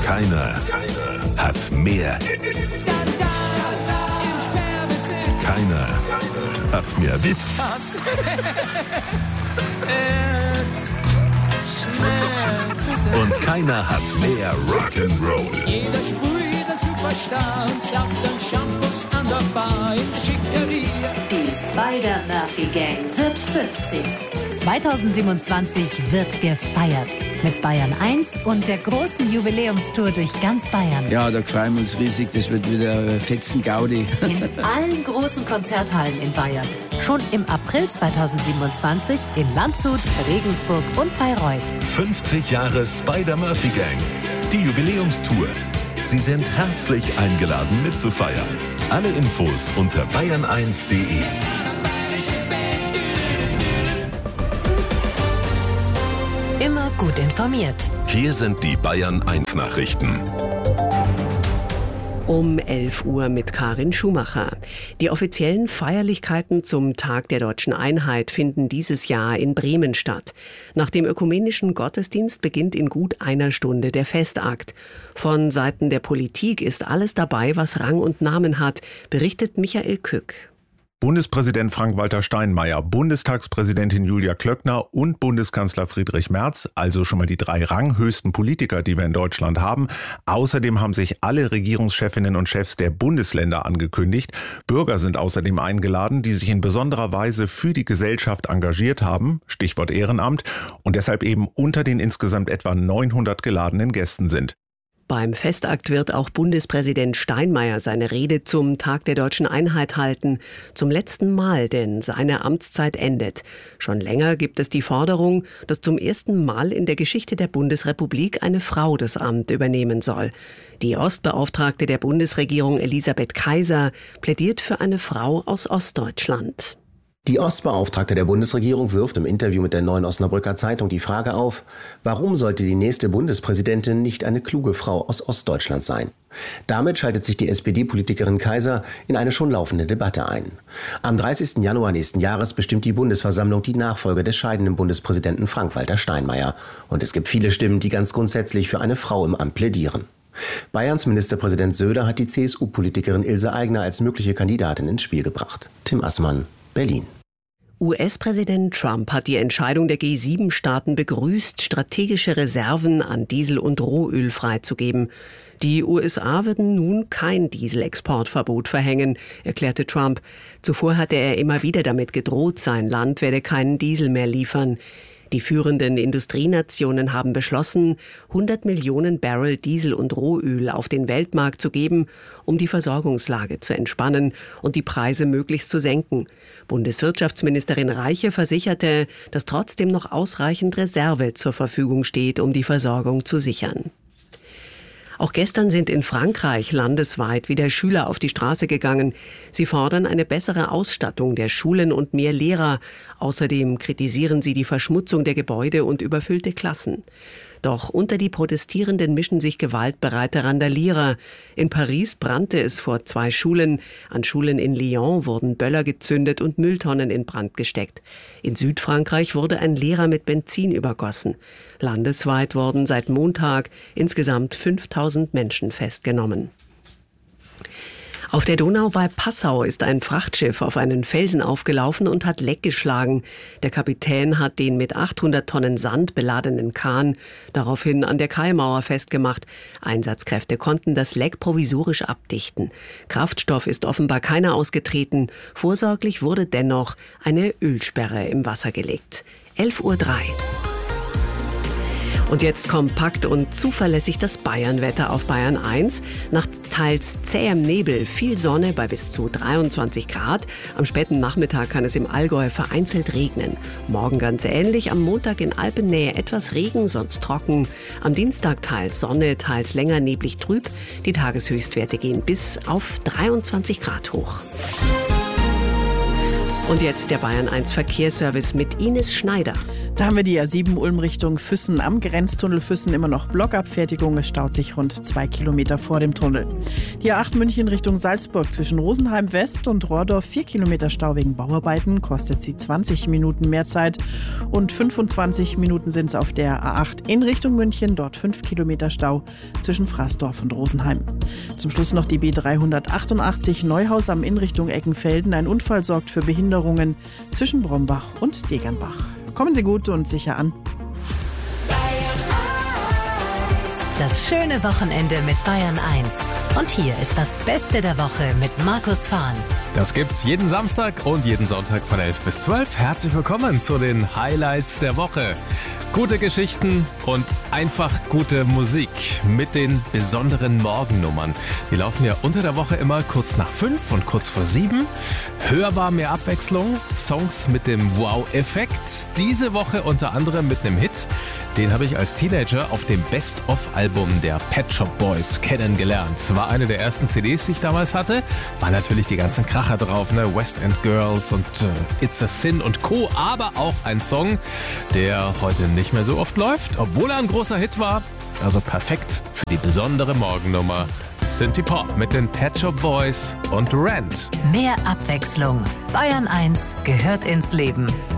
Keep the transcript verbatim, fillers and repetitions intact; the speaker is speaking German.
Keiner, keiner hat mehr Hits. Keiner hat mehr Witz. Und keiner hat mehr Rock'n'Roll. Jeder sprüht einen Superstar und Saft und Shampoos an der Bar in der Schickeria. Die Spider-Murphy-Gang wird fünfzig. zweitausendsiebenundzwanzig wird gefeiert. Mit Bayern eins und der großen Jubiläumstour durch ganz Bayern. Ja, da freuen wir uns riesig. Das wird wieder fetzen Gaudi. In allen großen Konzerthallen in Bayern. Schon im April zweitausendsiebenundzwanzig in Landshut, Regensburg und Bayreuth. fünfzig Jahre Spider-Murphy-Gang. Die Jubiläumstour. Sie sind herzlich eingeladen mitzufeiern. Alle Infos unter bayern eins punkt de. Immer gut informiert. Hier sind die Bayern eins Nachrichten. Um elf Uhr mit Karin Schumacher. Die offiziellen Feierlichkeiten zum Tag der Deutschen Einheit finden dieses Jahr in Bremen statt. Nach dem ökumenischen Gottesdienst beginnt in gut einer Stunde der Festakt. Von Seiten der Politik ist alles dabei, was Rang und Namen hat, berichtet Michael Kück. Bundespräsident Frank-Walter Steinmeier, Bundestagspräsidentin Julia Klöckner und Bundeskanzler Friedrich Merz, also schon mal die drei ranghöchsten Politiker, die wir in Deutschland haben. Außerdem haben sich alle Regierungschefinnen und Chefs der Bundesländer angekündigt. Bürger sind außerdem eingeladen, die sich in besonderer Weise für die Gesellschaft engagiert haben, Stichwort Ehrenamt, und deshalb eben unter den insgesamt etwa neunhundert geladenen Gästen sind. Beim Festakt wird auch Bundespräsident Steinmeier seine Rede zum Tag der Deutschen Einheit halten. Zum letzten Mal, denn seine Amtszeit endet. Schon länger gibt es die Forderung, dass zum ersten Mal in der Geschichte der Bundesrepublik eine Frau das Amt übernehmen soll. Die Ostbeauftragte der Bundesregierung Elisabeth Kaiser plädiert für eine Frau aus Ostdeutschland. Die Ostbeauftragte der Bundesregierung wirft im Interview mit der Neuen Osnabrücker Zeitung die Frage auf, warum sollte die nächste Bundespräsidentin nicht eine kluge Frau aus Ostdeutschland sein? Damit schaltet sich die S P D-Politikerin Kaiser in eine schon laufende Debatte ein. Am dreißigsten Januar nächsten Jahres bestimmt die Bundesversammlung die Nachfolge des scheidenden Bundespräsidenten Frank-Walter Steinmeier. Und es gibt viele Stimmen, die ganz grundsätzlich für eine Frau im Amt plädieren. Bayerns Ministerpräsident Söder hat die C S U-Politikerin Ilse Aigner als mögliche Kandidatin ins Spiel gebracht. Tim Assmann, Berlin. U S-Präsident Trump hat die Entscheidung der G sieben Staaten begrüßt, strategische Reserven an Diesel und Rohöl freizugeben. Die U S A würden nun kein Dieselexportverbot verhängen, erklärte Trump. Zuvor hatte er immer wieder damit gedroht, sein Land werde keinen Diesel mehr liefern. Die führenden Industrienationen haben beschlossen, hundert Millionen Barrel Diesel und Rohöl auf den Weltmarkt zu geben, um die Versorgungslage zu entspannen und die Preise möglichst zu senken. Bundeswirtschaftsministerin Reiche versicherte, dass trotzdem noch ausreichend Reserve zur Verfügung steht, um die Versorgung zu sichern. Auch gestern sind in Frankreich landesweit wieder Schüler auf die Straße gegangen. Sie fordern eine bessere Ausstattung der Schulen und mehr Lehrer. Außerdem kritisieren sie die Verschmutzung der Gebäude und überfüllte Klassen. Doch unter die Protestierenden mischen sich gewaltbereite Randalierer. In Paris brannte es vor zwei Schulen. An Schulen in Lyon wurden Böller gezündet und Mülltonnen in Brand gesteckt. In Südfrankreich wurde ein Lehrer mit Benzin übergossen. Landesweit wurden seit Montag insgesamt fünftausend Menschen festgenommen. Auf der Donau bei Passau ist ein Frachtschiff auf einen Felsen aufgelaufen und hat Leck geschlagen. Der Kapitän hat den mit achthundert Tonnen Sand beladenen Kahn daraufhin an der Kaimauer festgemacht. Einsatzkräfte konnten das Leck provisorisch abdichten. Kraftstoff ist offenbar keiner ausgetreten. Vorsorglich wurde dennoch eine Ölsperre im Wasser gelegt. elf Uhr drei. Und jetzt kompakt und zuverlässig das Bayernwetter auf Bayern eins. Nach teils zähem Nebel, viel Sonne bei bis zu dreiundzwanzig Grad. Am späten Nachmittag kann es im Allgäu vereinzelt regnen. Morgen ganz ähnlich, am Montag in Alpennähe etwas Regen, sonst trocken. Am Dienstag teils Sonne, teils länger neblig trüb. Die Tageshöchstwerte gehen bis auf dreiundzwanzig Grad hoch. Und jetzt der Bayern eins Verkehrsservice mit Ines Schneider. Da haben wir die A sieben Ulm Richtung Füssen am Grenztunnel Füssen immer noch Blockabfertigung. Es staut sich rund zwei Kilometer vor dem Tunnel. Die A acht München Richtung Salzburg zwischen Rosenheim West und Rohrdorf vier Kilometer Stau wegen Bauarbeiten. Kostet sie zwanzig Minuten mehr Zeit. Und fünfundzwanzig Minuten sind es auf der A acht in Richtung München. Dort fünf Kilometer Stau zwischen Fraßdorf und Rosenheim. Zum Schluss noch die B dreihundertachtundachtzig Neuhaus am Inn Richtung Eckenfelden. Ein Unfall sorgt für Behinderungen zwischen Brombach und Degernbach. Kommen Sie gut und sicher an. Das schöne Wochenende mit Bayern eins. Und hier ist das Beste der Woche mit Markus Fahn. Das gibt's jeden Samstag und jeden Sonntag von elf bis zwölf. Herzlich willkommen zu den Highlights der Woche. Gute Geschichten und einfach gute Musik mit den besonderen Morgennummern. Die laufen ja unter der Woche immer kurz nach fünf und kurz vor sieben. Hörbar mehr Abwechslung, Songs mit dem Wow-Effekt. Diese Woche unter anderem mit einem Hit. Den habe ich als Teenager auf dem Best-of-Album der Pet Shop Boys kennengelernt. War eine der ersten C Ds, die ich damals hatte. War natürlich die ganzen Kracher drauf, ne? West End Girls und äh, It's a Sin und Co. Aber auch ein Song, der heute nicht mehr so oft läuft, obwohl er ein großer Hit war. Also perfekt für die besondere Morgennummer. Synthie Pop mit den Pet Shop Boys und Rent. Mehr Abwechslung. Bayern eins gehört ins Leben.